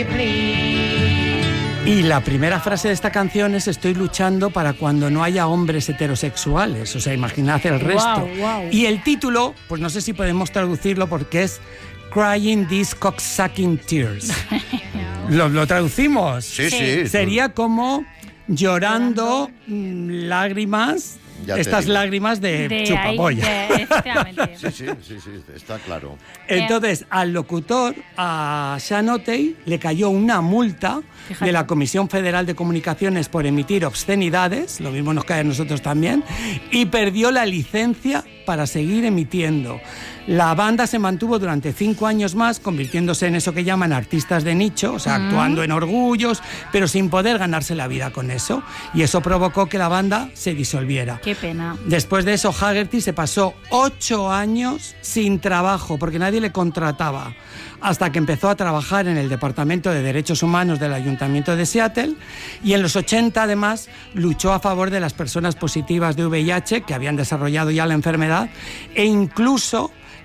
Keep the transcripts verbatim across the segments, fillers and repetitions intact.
Y la primera frase de esta canción es: estoy luchando para cuando no haya hombres heterosexuales. O sea, imaginad el resto. Wow, wow. Y el título, pues no sé si podemos traducirlo porque es Crying These Cocksucking Tears. ¿Lo, lo traducimos? Sí, sí. Sería como llorando, llorando. lágrimas... Ya Estas lágrimas de, de chupapolla. Ahí, de, efectivamente. Sí, sí, sí, sí, está claro. Entonces, al locutor, a Sean O'Tay, le cayó una multa Fíjate. de la Comisión Federal de Comunicaciones por emitir obscenidades, lo mismo nos cae a nosotros también, y perdió la licencia para seguir emitiendo. La banda se mantuvo durante cinco años más, convirtiéndose en eso que llaman artistas de nicho, o sea, mm. actuando en orgullos, pero sin poder ganarse la vida con eso. Y eso provocó que la banda se disolviera. Qué pena. Después de eso, Haggerty se pasó ocho años sin trabajo, porque nadie le contrataba, hasta que empezó a trabajar en el Departamento de Derechos Humanos del Ayuntamiento de Seattle, y en los ochenta, además, luchó a favor de las personas positivas de V I H que habían desarrollado ya la enfermedad, e incluso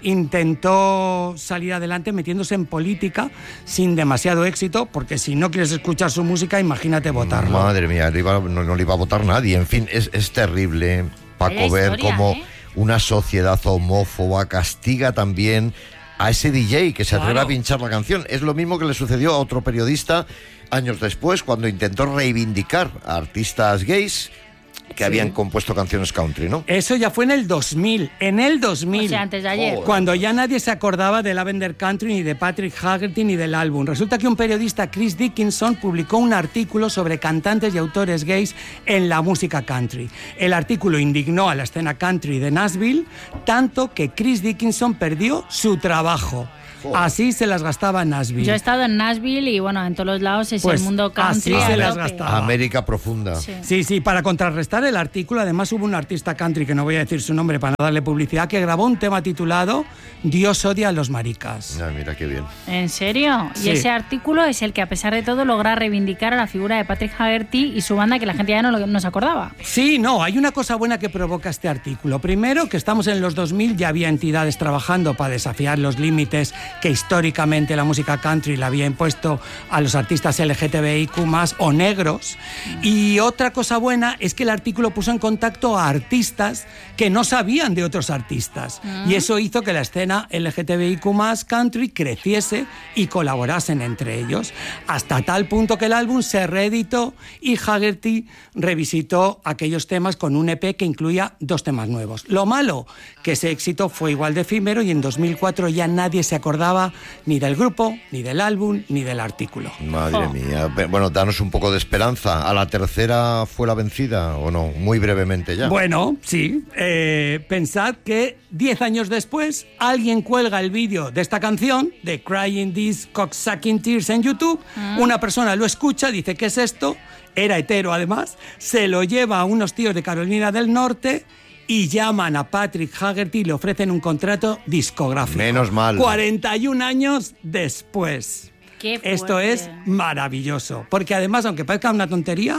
intentó salir adelante metiéndose en política sin demasiado éxito, porque si no quieres escuchar su música, imagínate votarlo. Madre mía, no, iba, no, no le iba a votar nadie. En fin, es, es terrible, Paco, Vaya ver historia, cómo ¿eh? una sociedad homófoba castiga también a ese D J que se atreve Claro. a pinchar la canción. Es lo mismo que le sucedió a otro periodista años después, cuando intentó reivindicar a artistas gays que Sí. habían compuesto canciones country, ¿no? Eso ya fue en el dos mil, en el dos mil. O sea, antes de ayer. Joder. Cuando ya nadie se acordaba de Lavender Country, ni de Patrick Haggerty, ni del álbum. Resulta que un periodista, Chris Dickinson, publicó un artículo sobre cantantes y autores gays en la música country. El artículo indignó a la escena country de Nashville, tanto que Chris Dickinson perdió su trabajo. Así se las gastaba Nashville. Yo he estado en Nashville y bueno, en todos los lados es Pues el mundo country. así se a las tope. gastaba. América profunda. Sí. Sí, sí, para contrarrestar el artículo, además hubo un artista country, que no voy a decir su nombre para no darle publicidad, que grabó un tema titulado Dios odia a los maricas. Ah, mira qué bien. ¿En serio? Sí. Y ese artículo es el que, a pesar de todo, logra reivindicar a la figura de Patrick Haggerty y su banda, que la gente ya no, lo, no se acordaba. Sí, no, hay una cosa buena que provoca este artículo. Primero, que estamos en los dos mil, ya había entidades trabajando para desafiar los límites que históricamente la música country le había impuesto a los artistas L G T B I Q más, o negros. Y otra cosa buena es que el artículo puso en contacto a artistas que no sabían de otros artistas. Y eso hizo que la escena L G T B I Q más country creciese y colaborasen entre ellos, hasta tal punto que el álbum se reeditó y Haggerty revisitó aquellos temas con un E P que incluía dos temas nuevos. Lo malo, que ese éxito fue igual de efímero y en dos mil cuatro ya nadie se acordaba ni del grupo, ni del álbum, ni del artículo. Madre Oh. mía. Bueno, danos un poco de esperanza. ¿A la tercera fue la vencida o no? Muy brevemente ya. Bueno, sí. Eh, pensad que diez años después alguien cuelga el vídeo de esta canción, de Crying These Cocksucking Tears, en YouTube. Mm. Una persona lo escucha, dice, ¿qué es esto? Era hetero, además. Se lo lleva a unos tíos de Carolina del Norte y llaman a Patrick Haggerty y le ofrecen un contrato discográfico. Menos mal. cuarenta y un años después. Qué Esto fuerte. es maravilloso, porque además, aunque parezca una tontería,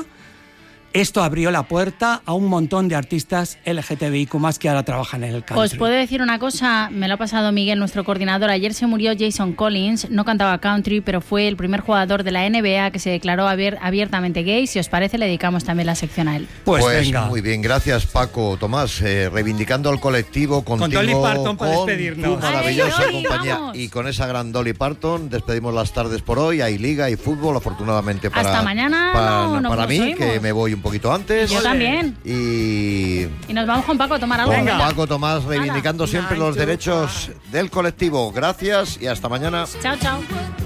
esto abrió la puerta a un montón de artistas L G T B I Q más, que ahora trabajan en el country. Os puedo decir una cosa, me lo ha pasado Miguel, nuestro coordinador. Ayer se murió Jason Collins, no cantaba country, pero fue el primer jugador de la N B A que se declaró abier- abiertamente gay. Si os parece, le dedicamos también la sección a él. Pues, Pues venga. muy bien, gracias Paco, Tomás, eh, reivindicando al colectivo contigo, Dolly Parton para con despedirnos. tu maravillosa Ay, Dolly, compañía, vamos. y con esa gran Dolly Parton despedimos las tardes por hoy. Hay liga y fútbol, afortunadamente para, Hasta mañana para, no nos para mí, oímos. que me voy un poquito antes. Yo también. Y Y nos vamos con Paco a tomar algo. con venga. Paco Tomás reivindicando Hala. siempre los derechos del colectivo. Gracias y hasta mañana. Chao, chao.